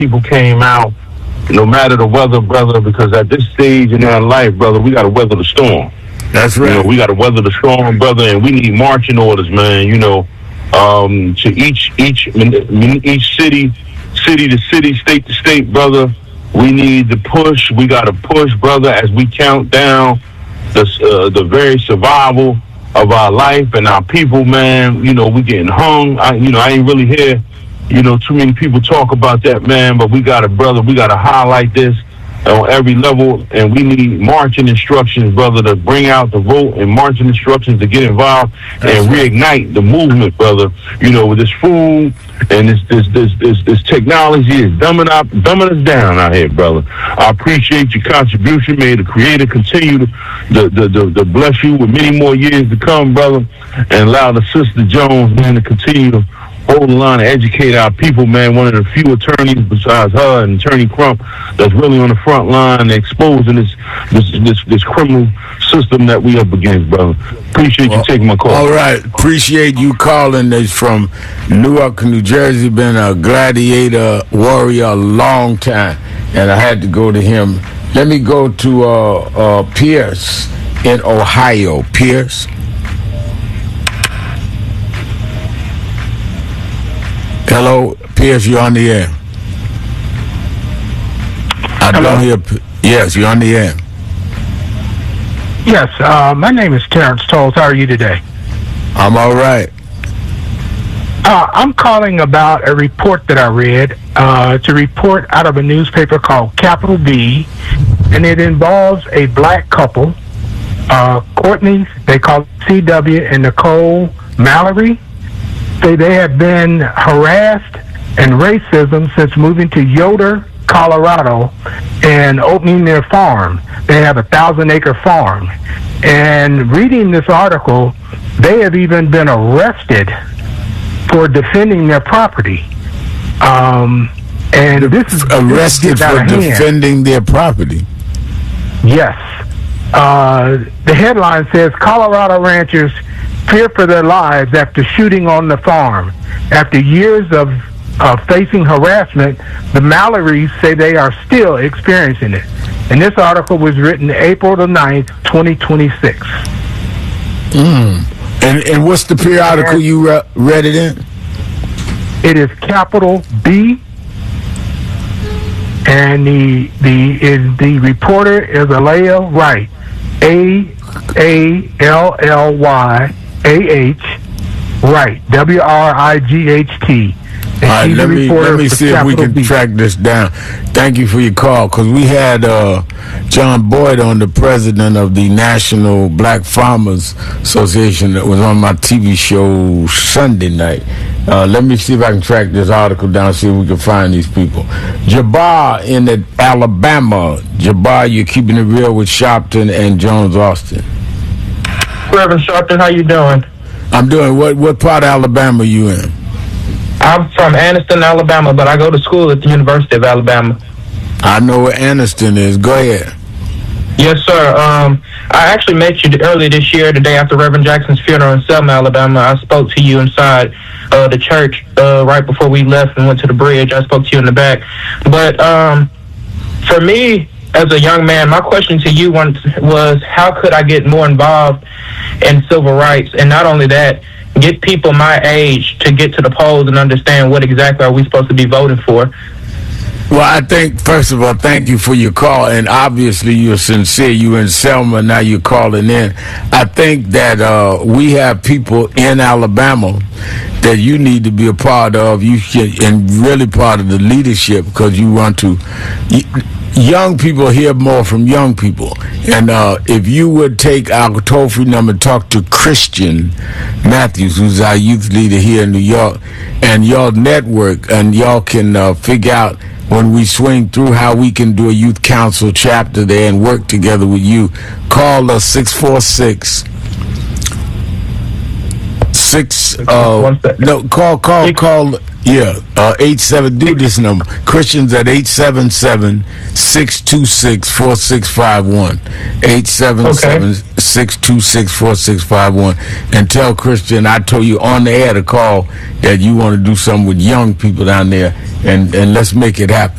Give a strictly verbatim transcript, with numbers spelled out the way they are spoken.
people came out, no matter the weather, brother, because at this stage in our life, brother, we got to weather the storm. That's right. You know, we got to weather the storm, brother, and we need marching orders, man. You know, um, to each each each city, city to city, state to state, brother. We need to push. We got to push, brother, as we count down the uh, the very survival of our life and our people, man. You know, we getting hung. I, you know, I ain't really hear, you know, too many people talk about that, man. But we got to, brother, we got to highlight this on every level, and we need marching instructions, brother, to bring out the vote and marching instructions to get involved That's and right. reignite the movement, brother. You know, with this food and this this this this, this technology is dumbing up, dumbing us down out here, brother. I appreciate your contribution. May the Creator continue to, to, to, to, to bless you with many more years to come, brother, and allow the Sister Jones, man, to continue to hold the line to educate our people, man. One of the few attorneys besides her and Attorney Crump that's really on the front line exposing this this this, this criminal system that we up against, brother. Appreciate well, you taking my call. All right. Appreciate you calling. This from Newark, New Jersey. Been a gladiator warrior a long time, and I had to go to him. Let me go to uh, uh, Pierce in Ohio. Pierce. Hello, Pierce, you're on the air. I Hello. don't hear. Yes, you're on the air. Yes, uh, my name is Terrence Tolles. How are you today? I'm all right. Uh, I'm calling about a report that I read. Uh, it's a report out of a newspaper called Capital B, and it involves a black couple, uh, Courtney, they call it C W, and Nicole Mallory. They, they have been harassed and racism since moving to Yoder, Colorado, and opening their farm. They have a thousand-acre farm. And reading this article, they have even been arrested for defending their property. Um, and this is arrested this is for defending their property. Yes. Uh, the headline says Colorado ranchers fear for their lives after shooting on the farm. After years of uh, facing harassment, the Mallorys say they are still experiencing it. And this article was written April the ninth, twenty twenty-six. Mm. And and what's the periodical and you re- read it in? It is Capital B, and the the is the reporter is Alaya Wright, A A L L Y A H Wright, W R I G H T. All right, let me let me see if we can B. track this down. Thank you for your call, because we had uh, John Boyd on, the president of the National Black Farmers Association, that was on my T V show Sunday night. Uh, let me see if I can track this article down, see if we can find these people. Jabbar in the Alabama. Jabbar, you're keeping it real with Sharpton and Jones Austin. Reverend Sharpton, how you doing? I'm doing. What what part of Alabama are you in? I'm from Anniston, Alabama, but I go to school at the University of Alabama. I know where Anniston is. Go ahead. Yes, sir. Um, I actually met you earlier this year, the day after Reverend Jackson's funeral in Selma, Alabama. I spoke to you inside uh, the church uh, right before we left and went to the bridge. I spoke to you in the back. But um, for me, as a young man, my question to you was, how could I get more involved in civil rights? And not only that, get people my age to get to the polls and understand what exactly are we supposed to be voting for. Well, I think, first of all, thank you for your call, and obviously you're sincere. You're in Selma, now you're calling in. I think that uh, we have people in Alabama that you need to be a part of, you can, and really part of the leadership, because you want to... You, young people hear more from young people. And uh, if you would take our toll-free number and talk to Christian Matthews, who's our youth leader here in New York, and y'all network, and y'all can uh, figure out when we swing through how we can do a youth council chapter there and work together with you. Call us six four six, Six, uh, One second. no, call, call, call, yeah, uh, eight seven, do this number. Christians at eight seven seven, six two six, four six five one. eight seven seven, six two six, four six five one. And tell Christian I told you on the air to call that you want to do something with young people down there, and, and let's make it happen.